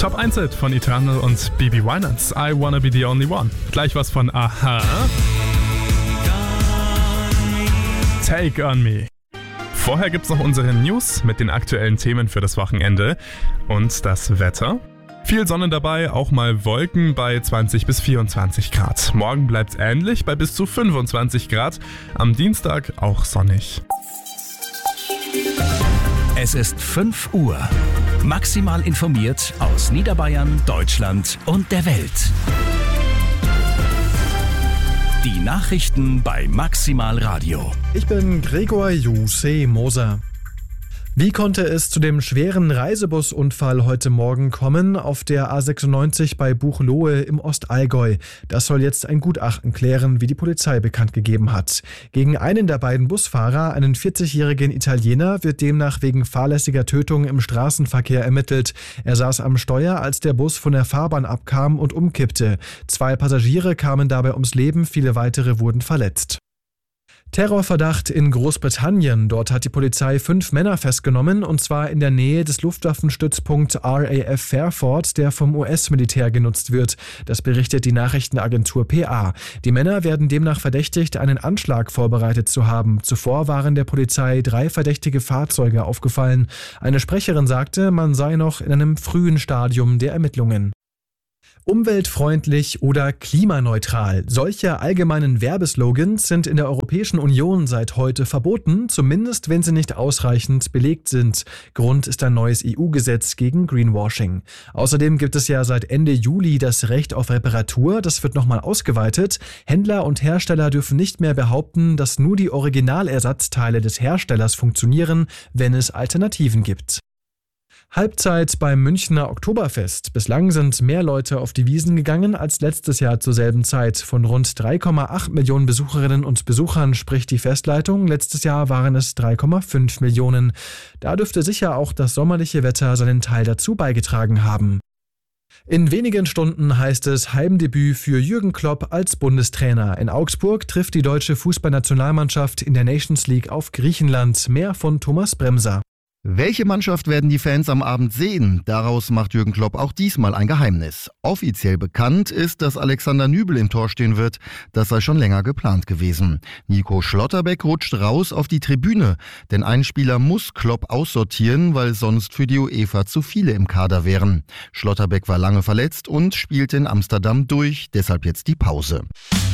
Top 1 Hit von Eternal und BB Winans, I Wanna Be The Only One. Gleich was von Aha. Take On Me. Vorher gibt's noch unsere News mit den aktuellen Themen für das Wochenende und das Wetter. Viel Sonne dabei, auch mal Wolken bei 20 bis 24 Grad. Morgen bleibt's ähnlich bei bis zu 25 Grad. Am Dienstag auch sonnig. Es ist 5 Uhr. Maximal informiert aus Niederbayern, Deutschland und der Welt. Die Nachrichten bei Maximal Radio. Ich bin Gregor Juse Moser. Wie konnte es zu dem schweren Reisebusunfall heute Morgen kommen auf der A96 bei Buchloe im Ostallgäu? Das soll jetzt ein Gutachten klären, wie die Polizei bekannt gegeben hat. Gegen einen der beiden Busfahrer, einen 40-jährigen Italiener, wird demnach wegen fahrlässiger Tötung im Straßenverkehr ermittelt. Er saß am Steuer, als der Bus von der Fahrbahn abkam und umkippte. 2 Passagiere kamen dabei ums Leben, viele weitere wurden verletzt. Terrorverdacht in Großbritannien. Dort hat die Polizei 5 Männer festgenommen, und zwar in der Nähe des Luftwaffenstützpunkts RAF Fairford, der vom US-Militär genutzt wird. Das berichtet die Nachrichtenagentur PA. Die Männer werden demnach verdächtigt, einen Anschlag vorbereitet zu haben. Zuvor waren der Polizei 3 verdächtige Fahrzeuge aufgefallen. Eine Sprecherin sagte, man sei noch in einem frühen Stadium der Ermittlungen. Umweltfreundlich oder klimaneutral. Solche allgemeinen Werbeslogans sind in der Europäischen Union seit heute verboten, zumindest wenn sie nicht ausreichend belegt sind. Grund ist ein neues EU-Gesetz gegen Greenwashing. Außerdem gibt es ja seit Ende Juli das Recht auf Reparatur. Das wird nochmal ausgeweitet. Händler und Hersteller dürfen nicht mehr behaupten, dass nur die Originalersatzteile des Herstellers funktionieren, wenn es Alternativen gibt. Halbzeit beim Münchner Oktoberfest. Bislang sind mehr Leute auf die Wiesn gegangen als letztes Jahr zur selben Zeit. Von rund 3,8 Millionen Besucherinnen und Besuchern spricht die Festleitung. Letztes Jahr waren es 3,5 Millionen. Da dürfte sicher auch das sommerliche Wetter seinen Teil dazu beigetragen haben. In wenigen Stunden heißt es Heimdebüt für Jürgen Klopp als Bundestrainer. In Augsburg trifft die deutsche Fußballnationalmannschaft in der Nations League auf Griechenland. Mehr von Thomas Bremser. Welche Mannschaft werden die Fans am Abend sehen? Daraus macht Jürgen Klopp auch diesmal ein Geheimnis. Offiziell bekannt ist, dass Alexander Nübel im Tor stehen wird. Das sei schon länger geplant gewesen. Nico Schlotterbeck rutscht raus auf die Tribüne. Denn ein Spieler muss Klopp aussortieren, weil sonst für die UEFA zu viele im Kader wären. Schlotterbeck war lange verletzt und spielte in Amsterdam durch. Deshalb jetzt die Pause.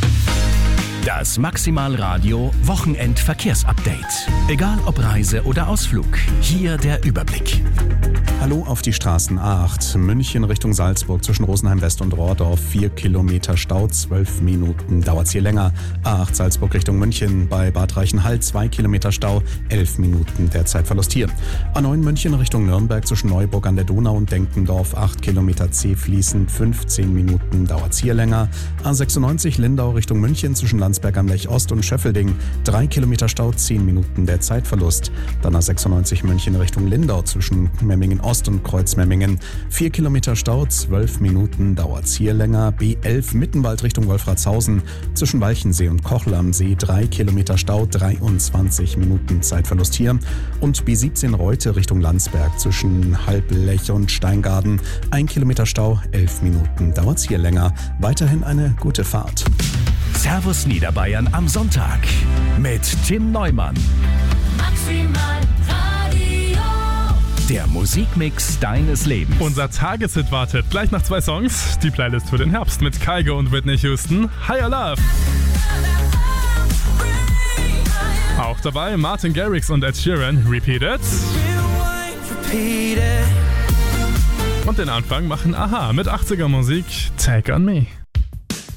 Das Maximal Radio Wochenendverkehrsupdate. Egal ob Reise oder Ausflug, hier der Überblick. Hallo auf die Straßen A8, München Richtung Salzburg zwischen Rosenheim West und Rohrdorf, 4 Kilometer Stau, 12 Minuten dauert's hier länger. A8 Salzburg Richtung München bei Bad Reichenhall, 2 Kilometer Stau, 11 Minuten der Zeitverlust hier. A9 München Richtung Nürnberg zwischen Neuburg an der Donau und Denkendorf, 8 Kilometer zäh fließend, 15 Minuten dauert's hier länger. A96 Lindau Richtung München zwischen Landsberg am Lech Ost und Schöffelding, 3 Kilometer Stau, 10 Minuten der Zeitverlust. Dann A96 München Richtung Lindau zwischen Memmingen Ost und Kreuzmemmingen, 4 Kilometer Stau, 12 Minuten dauert's hier länger. B11 Mittenwald Richtung Wolfratshausen zwischen Walchensee und Kochel am See, 3 Kilometer Stau, 23 Minuten Zeitverlust hier. Und B17 Reute Richtung Landsberg zwischen Halblech und Steingarten, 1 Kilometer Stau, 11 Minuten dauert's hier länger. Weiterhin eine gute Fahrt. Servus Niederbayern am Sonntag mit Tim Neumann. Maximal Radio. Der Musikmix deines Lebens. Unser Tageshit wartet gleich nach 2 Songs. Die Playlist für den Herbst mit Kygo und Whitney Houston. Higher Love. Auch dabei Martin Garrix und Ed Sheeran. Repeat It. Und den Anfang machen Aha mit 80er Musik. Take On Me.